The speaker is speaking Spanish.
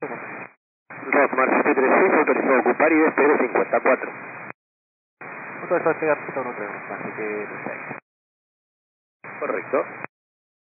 Rosmar 736, autorizado a ocupar y despegue 54. Autorizado a despegar 136. Correcto.